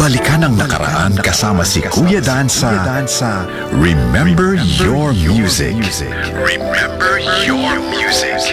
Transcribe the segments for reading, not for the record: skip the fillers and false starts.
Balikan ang nakaraan kasama si Kuya Dan sa Remember Your Music. Remember Your Music.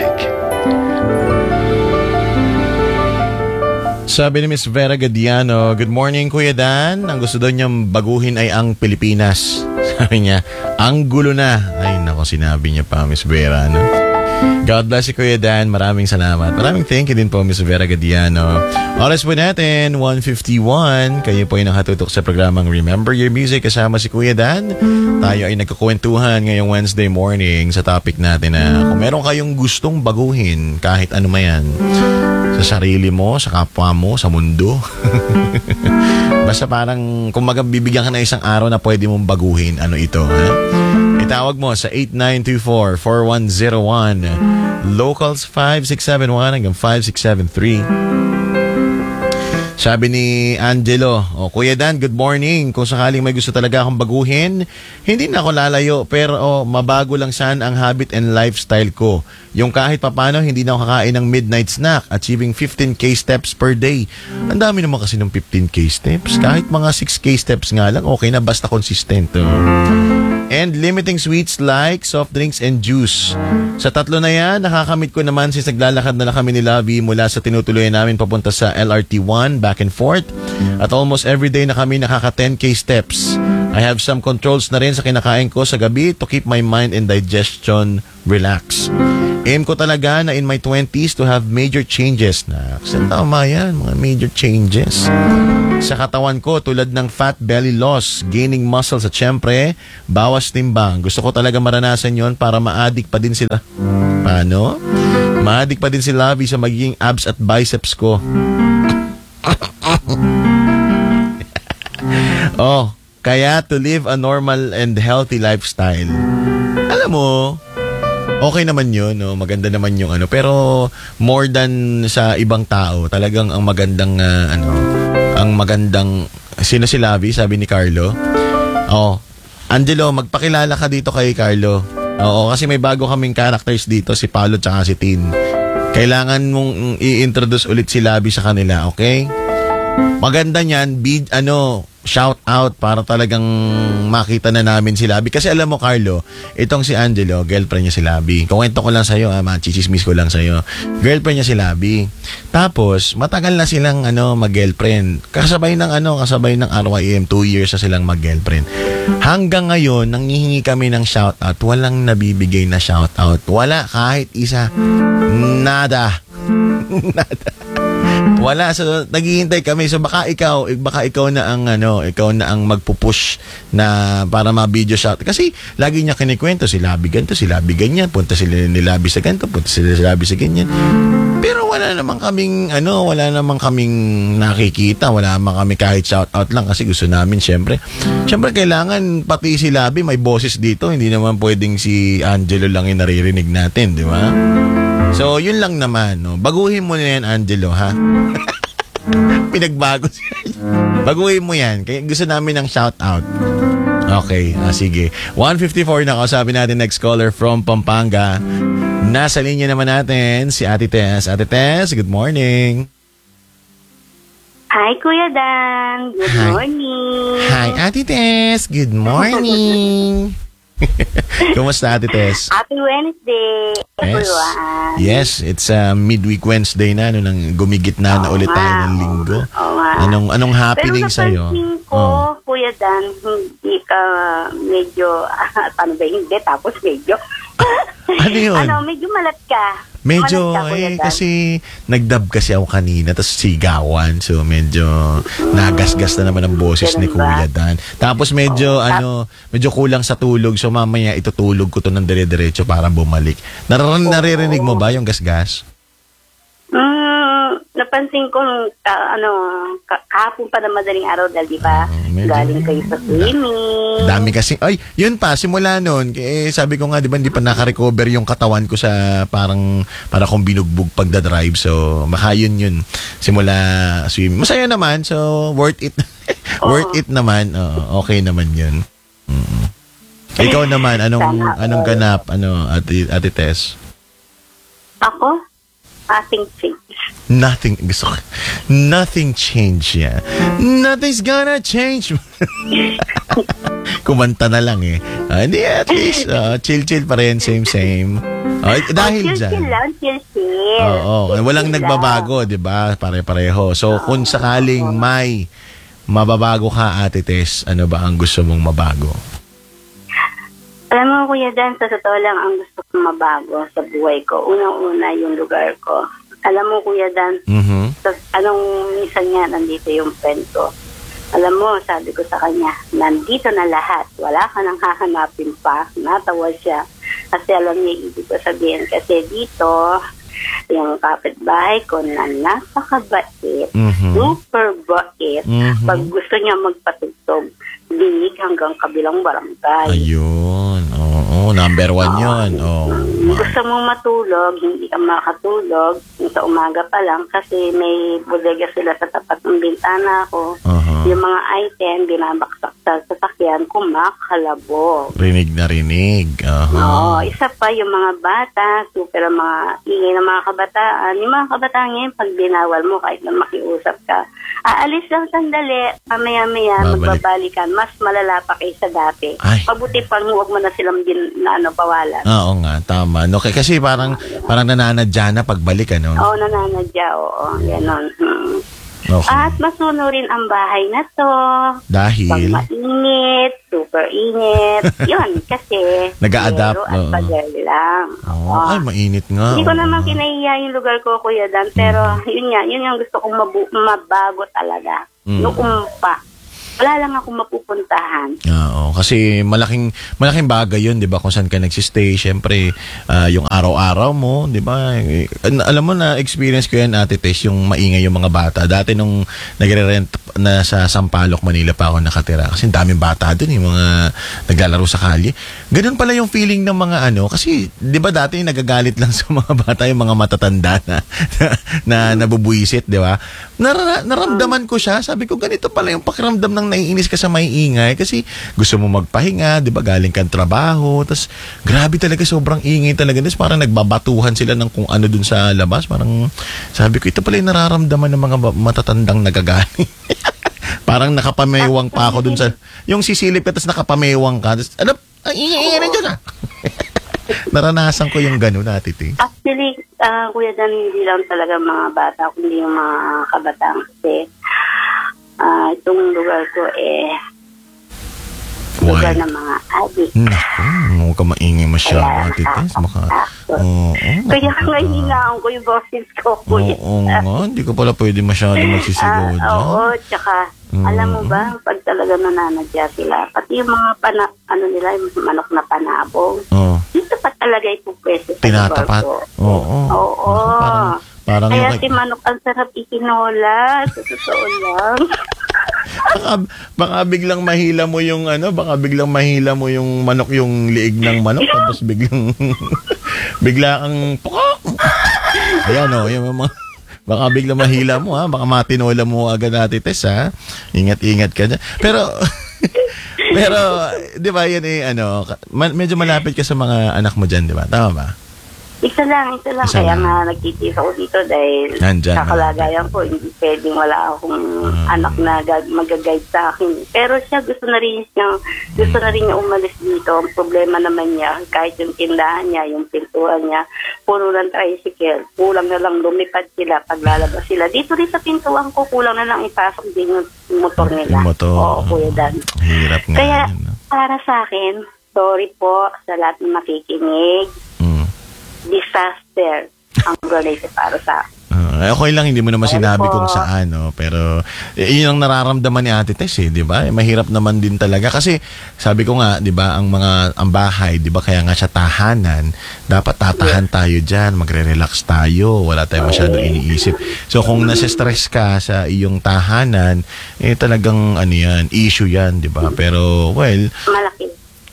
Sabi ni Miss Vera Gadiano, good morning Kuya Dan. Ang gusto daw niyang baguhin ay ang Pilipinas. Sabi niya, ang gulo na. Ay nako, sinabi niya pa Miss Vera, no? God bless you Kuya Dan. Maraming salamat. Maraming thank you din po Miss Vera Gadiano. Oras po natin, 1:51. Kayo po ay nakatutok sa programang Remember Your Music kasama si Kuya Dan. Tayo ay nagkukwentuhan ngayong Wednesday morning sa topic natin na kung meron kayong gustong baguhin kahit ano mayan sa sarili mo, sa kapwa mo, sa mundo. Basta parang kung bibigyan ka na isang araw na pwede mong baguhin, ano ito, ha? Itawag mo sa 8924-4101, locals 5671 hanggang 5673. Sabi ni Angelo, Kuya Dan, good morning. Kung sakaling may gusto talaga akong baguhin, hindi na ako lalayo, pero mabago lang saan ang habit and lifestyle ko. Yung kahit papano, hindi na ako kakain ng midnight snack, achieving 15K steps per day. Ang dami naman kasi ng 15K steps. Kahit mga 6K steps nga lang, okay na, basta consistent. And limiting sweets like soft drinks and juice. Sa tatlo na yan, nakakamit ko naman since naglalakad na lang kami ni Lavi mula sa tinutuloy namin papunta sa LRT1, back and forth. At almost every day na kami nakaka 10K steps. I have some controls na rin sa kinakain ko sa gabi to keep my mind and digestion relaxed. Aim ko talaga na in my 20s to have major changes na. Kasi tama yan, mga major changes. Sa katawan ko tulad ng fat belly loss, gaining muscles at syempre, bawas timbang. Gusto ko talaga maranasan yon para ma-addict pa din sila. Paano? Ma-addict pa din si Lavi sa magiging abs at biceps ko. Kaya to live a normal and healthy lifestyle. Alam mo, okay naman yun, no? Maganda naman yung ano. Pero more than sa ibang tao, talagang ang magandang, sino si Lavi, sabi ni Carlo? Angelo, magpakilala ka dito kay Carlo. Oo, kasi may bago kaming characters dito, si Paolo tsaka si Tin. Kailangan mong i-introduce ulit si Lavi sa kanila, okay? Maganda niyan, shout out para talagang makita na namin si Labi. Kasi alam mo, Carlo, itong si Angelo, girlfriend niya si Labi. Kuwento ko lang sa'yo, chichismis ko lang sa'yo. Girlfriend niya si Labi. Tapos, matagal na silang mag-girlfriend. Kasabay ng RYM, 2 years na silang mag-girlfriend. Hanggang ngayon, nanghihingi kami ng shout out. Walang nabibigay na shout out. Wala, kahit isa. Nada. Nada. Wala, so naghihintay kami. So baka ikaw na ang magpupush na para ma-video shot. Kasi lagi niya kinikwento si Labi ganito, si Labi ganyan, punta sila ni Labi sa ganito, punta sila si Labi sa ganyan. Pero wala naman kaming nakikita, wala naman kami kahit shout out lang kasi gusto namin syempre kailangan pati si Labi may boses dito, hindi naman pwedeng si Angelo lang yung naririnig natin, di ba? So, yun lang naman, no? Baguhin mo na yan, Angelo, ha? Pinagbago siya. Baguhin mo yan. Kaya gusto namin ng shout-out. Okay, sige. 1:54 na kausapin natin next caller from Pampanga. Nasa linya naman natin si Ate Tess. Ate Tess, good morning. Hi, Kuya Dan. Good morning. Hi, Ate Tess. Good morning. Kumusta, Ate Tess? Happy Wednesday, everyone. Yes, it's midweek Wednesday na, nang gumigit na ulit tayo ng linggo. Anong happening sa'yo? Pero napansin ko, Kuya Dan, hindi ka medyo, paano ba hindi, tapos medyo, ano yun? Medyo malat ka. Medyo, kasi nagdab kasi ako kanina, tapos sigawan. So, medyo nagasgas na naman ang boses ni Kuya Dan. Tapos medyo, medyo kulang sa tulog. So, mamaya itutulog ko to ng dire-diretso para bumalik. Naririnig mo ba yung gasgas? Napansin ko, kahapon pa na madaling araw dahil di ba, galing kayo sa swimming. Dami kasi, yun pa, simula nun, sabi ko nga, di ba, hindi pa naka-recover yung katawan ko sa para kong binugbog pagdadrive. So, baka yun. Simula swimming. Masaya naman, so, worth it. Worth it naman. Okay naman yun. Ikaw naman, anong ganap, Ate Tess? Ako? Ating change. Nothing change yan. Nothing's gonna change. Kumanta na lang eh. Hindi, at least, chill pa rin, same. Dahil dyan. Chill lang, chill. Oo, walang nagbabago, di ba? Pare-pareho. So, kung sakaling may mababago ka, Ate Tess, ano ba ang gusto mong mabago? Alam mo, Kuya Dan, sa totoo lang ang gusto kong mabago sa buhay ko. Unang-una yung lugar ko. Alam mo, Kuya Dan, anong minsan nga nandito yung friend ko. Alam mo, sabi ko sa kanya, nandito na lahat. Wala ka nang hahanapin pa. Natawa siya. Kasi alam niya, ibig ko sabihin. Kasi dito, yung kapitbahay ko na napakabait, super bait. Pag gusto niya magpatugtog, dinig hanggang kabilang barangay. Ayun. Oo, number 1 yun. Gusto mong matulog, hindi ka makatulog sa umaga pa lang kasi may bodega sila sa tapat ng bintana ko. Yung mga item, binabaksak sa sasakyan, kumakalabog. Rinig na rinig. Oo, isa pa yung mga bata, super mga ingay ng mga kabataan. Yung mga kabataan ngayon, pag binawal mo, kahit na makiusap ka, aalis lang sandali, mamaya-maya, magbabalikan, mas malala pa kaysa dati. Mabuti pang huwag mo na silang bawalan. Oo nga, tama. No, kasi parang nananadya na pagbalik, ano? Oo, nananadya, oo. Ganon. Okay. At masuno rin ang bahay na to. Dahil? Pag mainit, super init. Yun, kasi nag-a-adapt. at pagal lang. Ay, mainit nga. Hindi ko naman kinahiya yung lugar ko, Kuya Dan. Pero yun yung gusto kong mabago talaga. Yung umpa. Wala lang akong mapupuntahan. Oo, kasi malaking bagay 'yun, 'di ba? Kung saan ka nagsistay, syempre, yung araw-araw mo, 'di ba? Alam mo na experience ko 'yan, Ate Tess, yung maingay yung mga bata. Dati nung nagre-rent na sa Sampaloc, Manila pa ako nakatira. Kasi daming bata doon, yung mga naglalaro sa kalye. Ganun pala yung feeling ng mga kasi 'di ba dati nagagalit lang sa mga bata yung mga matatanda na nabubuisit, 'di ba? Naramdaman ko siya. Sabi ko, ganito pala yung pakiramdam ng naiinis ka sa maiingay kasi gusto mo magpahinga, 'di ba? Galing kang trabaho, tapos grabe talaga, sobrang ingay talaga. Tapos parang nagbabatuhan sila ng kung ano dun sa labas. Parang sabi ko, ito pala yung nararamdaman ng mga matatandang nagagaling. Parang nakapamewang pa ako dun sa yung sisilip ka, tapos nakapamewang ka. Tapos ang ingay na dyan Naranasan ko yung gano'n, Ate Tess. Actually, Kuya Dan, hindi lang talaga mga bata, kundi yung mga kabataan. Kasi itong lugar ko lugar ng mga adik. Naku, huwag ka maingay masyado, Ate Tess. Kaya ngahinaan ko yung boses ko, Kuya. Oo nga, hindi ko pala pwede masyado magsisigaw dyan. Oo, tsaka alam mo ba, pag talaga nananadya sila, pati yung mga nila, yung manok na panabong, dito pa talaga ipupwesto sa tinatapat. lugar ko. Oo. Parang kaya si manok ang sarap itinola, sa totoo lang. Baka biglang mahila mo yung manok, yung liig ng manok, tapos bigla kang pukok. Ayan yung mga baka biglang mahila mo, baka matinola mo agad, Ate Tess, Ingat-ingat ka dyan. Pero di ba yan medyo malapit ka sa mga anak mo dyan, di ba? Tama ba? Isa lang. Kaya nga nagtitiis ako dito dahil sa kalagayan ko, hindi pwedeng wala akong anak na mag-guide sa akin. Pero siya gusto na rin niya umalis dito. Ang problema naman niya, kahit yung tindahan niya, yung pintuan niya, puro ng tricycle. Kulang na lang lumipad sila pag lalabas sila. Dito rin sa pintuan ko, kulang na lang ipasok din yung motor nila. Oo, Kuya Dan. Hirap nga. Kaya para sa akin, sorry po sa lahat ng makikinig. Disaster ang ganito para sa okay lang, hindi mo naman sinabi kung saan, pero yun ang nararamdaman ni Ate Tess, di ba? Mahirap naman din talaga kasi sabi ko nga, di ba, ang bahay, di ba, kaya nga siya tahanan, dapat tatahan tayo diyan, magre-relax tayo, wala tayong masyadong iniisip. So kung nasa-stress ka sa iyong tahanan, talagang issue yan, di ba? Pero well,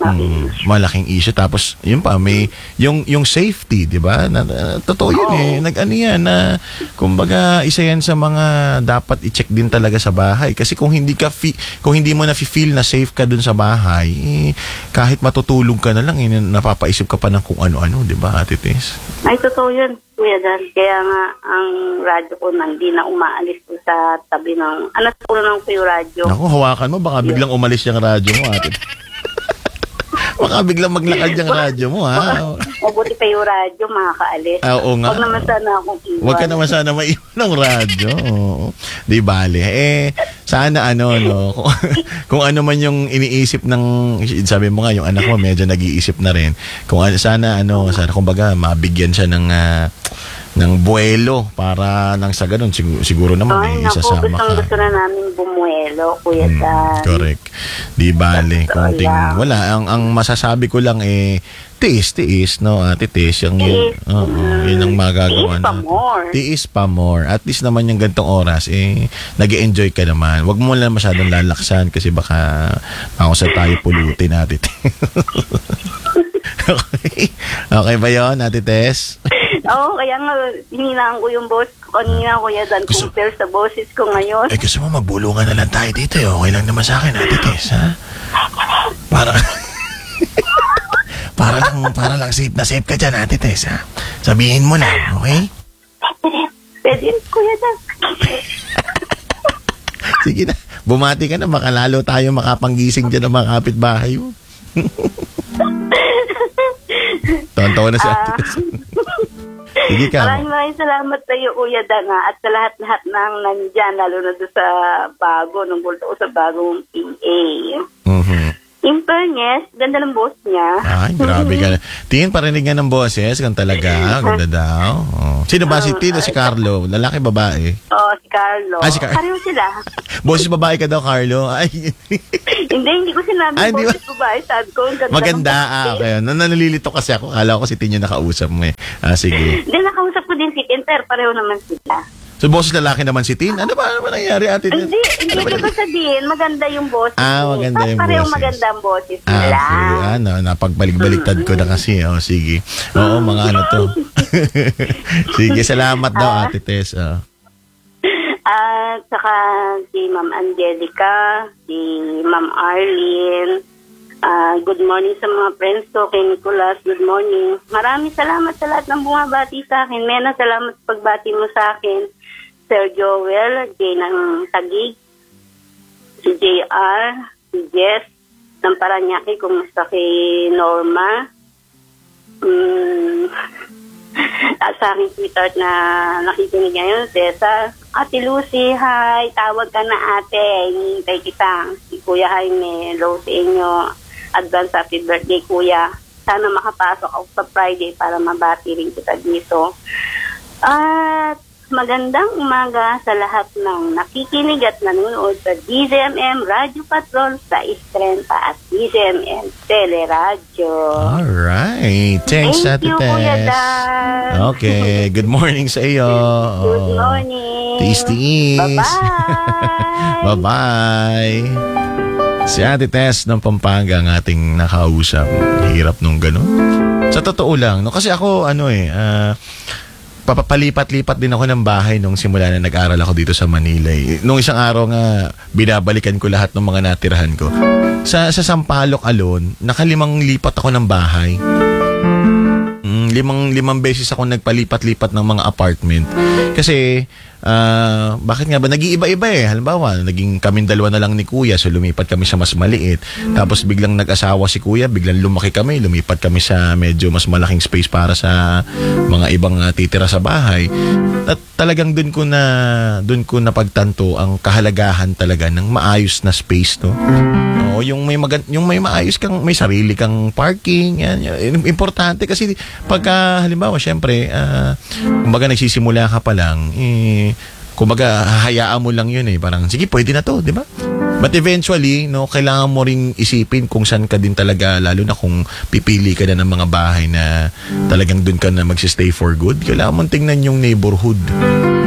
Malaking issue. Tapos, yun pa, may, yung safety, di ba? Totoo yun Nag-ano yan na, kumbaga, isa yan sa mga dapat i-check din talaga sa bahay. Kasi kung hindi mo na-feel na safe ka dun sa bahay, kahit matutulog ka na lang, napapaisip ka pa ng kung ano-ano, di ba, Ate Tess? Ay, totoo yun, Kuya Dan. Kaya nga, ang radyo ko hindi na umaalis ko sa tabi ng, tulungan ko yung radyo. Naku, hawakan mo, baka biglang umalis yung radyo mo, Ate. Baka biglang maglakad yung radyo mo, ha? Mabuti pa yung radyo, makakaalis. Oo nga. Huwag naman sana akong iwan. Huwag ka naman sana maiwan ng radyo. Di bale. Sana kung ano man yung iniisip ng, sabi mo nga, yung anak mo medyo nag-iisip na rin. Sana kumbaga, mabigyan siya ng buwelo para nang sa ganun siguro naman isasama ka. Gusto na namin bumuelo, Kuya Dan. Correct. Di bale. Wala. Ang masasabi ko lang tiis, no, Ate Tess. Yun ang magagawa na. Tiis pa more. At least naman yung gantong oras, nag-e-enjoy ka naman. Huwag mo lang masyadong lalaksan kasi baka sa tayo pulutin, Ate Tess. Okay ba yun, Ate Tess? Oo, kaya nga, hininaan ko yung boss ko kanina, Kuya Dan, compare sa boses ko ngayon. Gusto mo magbulungan na lang tayo dito, okay lang naman sa akin, Ate Tess, ha? Para lang safe na safe ka dyan, Ate Tess, ha? Sabihin mo na, okay? Pwede, Kuya Dan. Sige na, bumati ka na, baka lalo tayo makapanggising dyan ng mga kapitbahay mo. Tawan-tawa na si Ate Tess. Sige ka. Maraming salamat sa iyo, Kuya Dan, at sa lahat-lahat ng nandyan, lalo na doon sa nung bulto ko sa bagong PA. In fairness, ganda ng boss niya. Ay, grabe ka. Tingin parinig nga ng boses, kung talaga, ganda daw. Sino ba? Si Tito, si Carlo? Lalaki, babae? Oo, si Carlo. Si Carlo. Pareho sila. Boses babae ka daw, Carlo? Ay. Hindi ko sinabi boses babae. Sabi ko, maganda. Okay. Nalilito kasi ako. Kala ko si Tin yung nakausap mo sige. Hindi, nakausap ko din si Tin, pero pareho naman sila. So, boses lalaki naman si Tin? Ano ba nangyari, Ate? Hindi ko sabihin. Maganda yung boses. Maganda yung pareho boses. maganda ang boses nila. Napagbalik-baliktad ko na kasi. Sige. Oo, mga to. Sige, salamat daw, Ate Tess. At saka si Ma'am Angelica, si Ma'am Arlene. Good morning sa mga friends ko. Kay Nicolas, good morning. Maraming salamat sa lahat ng bumabati sa akin. Mena, salamat sa pagbati mo sa akin. Sir Joel, Jay ng Tagig, si JR, si Jess, ng Paranaque, kumusta kay Norma. At sa aking sweetheart na nakikinig ngayon, Cesar. Ate Lucy, hi, tawag ka na ate. Hinihintay kita. Si Kuya Jaime, hello sa inyo. Advance happy birthday, Kuya. Sana makapasok ako sa Friday para mabati rin kita dito. At magandang umaga sa lahat ng nakikinig at nanonood sa DZMM Radio Patrol sa Istrenta at DZMM Teleradyo. Alright. Thanks, Ate Thank you, Tess. Kuya Dan. Okay. Good morning sa iyo. Good morning. Tasty. Bye-bye. Bye-bye. Si Ate Tess ng Pampanga ang ating nakausap. Hirap nung ganun. Sa totoo lang, no? Kasi ako, papapalipat-lipat din ako ng bahay nung simula na nag-aral ako dito sa Manila. Nung isang araw nga, binabalikan ko lahat ng mga natirahan ko. Sa Sampaloc alone, nakalimang lipat ako ng bahay. Limang beses ako nagpalipat-lipat ng mga apartment. Kasi, bakit nga ba? Nag-iiba-iba Halimbawa, naging kaming dalawa na lang ni Kuya, so lumipat kami sa mas maliit. Tapos biglang nag-asawa si Kuya, biglang lumaki kami, lumipat kami sa medyo mas malaking space para sa mga ibang titira sa bahay. At talagang dun ko napagtanto ang kahalagahan talaga ng maayos na space, no? Yung may maayos kang, may sarili kang parking, yan importante kasi pagka halimbawa syempre kumbaga nagsisimula ka pa lang kumbaga hahayaan mo lang yun parang sige pwede na to, di ba? But eventually kailangan mo ring isipin kung saan ka din talaga, lalo na kung pipili ka na ng mga bahay na talagang dun ka na magsistay for good. Kailangan mong tingnan yung neighborhood.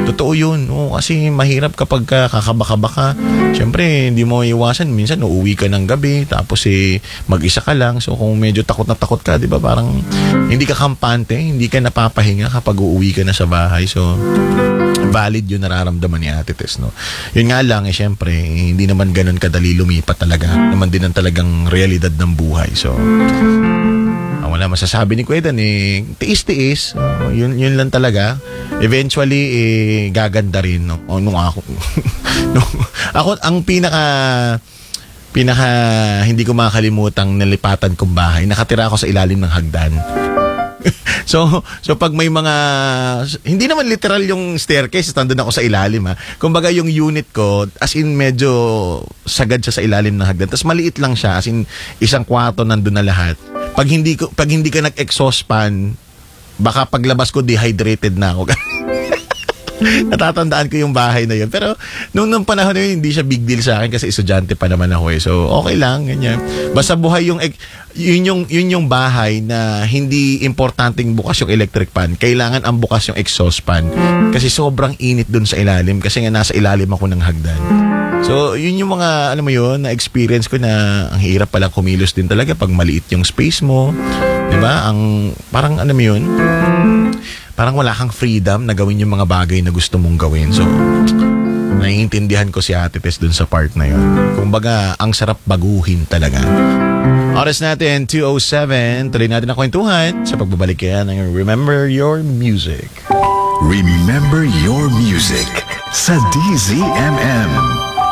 Totoo yun. Kasi mahirap kapag kakabaka ka. Siyempre, hindi mo iwasan. Minsan, uuwi ka ng gabi, tapos mag-isa ka lang. So, kung medyo takot na takot ka, di ba? Parang hindi ka kampante, hindi ka napapahinga kapag uuwi ka na sa bahay. So, valid yun nararamdaman ni Ate Tess, no? Yun nga lang, siyempre, hindi naman ganun kadali lumipat talaga. Naman din ang talagang realidad ng buhay. So, wala masasabi ni Kuya Dan, tiis-tiis. Yun lang talaga. Eventually, gaganda rin. No? Nung ako, ako, ang pinaka hindi ko makakalimutang nalipatan kong bahay, nakatira ako sa ilalim ng hagdan. So pag may mga, hindi naman literal yung staircase, nandun ako sa ilalim, ha. Kumbaga yung unit ko, as in medyo sagad siya sa ilalim ng hagdan. Tapos maliit lang siya, as in isang kwarto nandun na lahat. Pag hindi ka nag-exhaust fan, baka paglabas ko dehydrated na ako. Natatandaan ko yung bahay na yun. Pero nung panahon na yun, hindi siya big deal sa akin kasi estudyante pa naman ako eh. So okay lang, ganyan. Basta buhay yun yung bahay na hindi importanteng bukas yung electric fan. Kailangan ang bukas yung exhaust fan. Kasi sobrang init dun sa ilalim kasi nga nasa ilalim ako ng hagdan. So, yun yung mga, alam mo yun, na-experience ko na ang hirap palang kumilos din talaga pag maliit yung space mo. Diba? Parang, alam mo yun, parang wala kang freedom na gawin yung mga bagay na gusto mong gawin. So, naiintindihan ko si Ate Tess dun sa part na yun. Kumbaga, ang sarap baguhin talaga. Oras natin, 2:07. Tuloy natin ang kwentuhan sa pagbabalik kaya ng Remember Your Music. Remember Your Music sa DZMM.